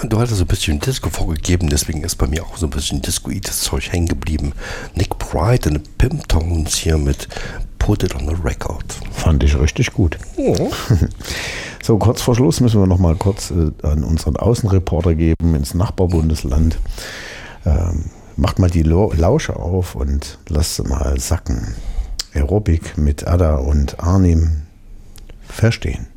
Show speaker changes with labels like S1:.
S1: du hattest so ein bisschen Disco vorgegeben, deswegen ist bei mir auch so ein bisschen Disco-ites Zeug hängen geblieben. Nick Pride and the Pimptones hier mit Put It on the Record.
S2: Fand ich richtig gut.
S1: Oh.
S2: So, kurz vor Schluss müssen wir noch mal kurz an unseren Außenreporter geben ins Nachbarbundesland. Macht mal die Lausche auf und lasst sie mal sacken. Aerobic mit Ada und Arnim verstehen.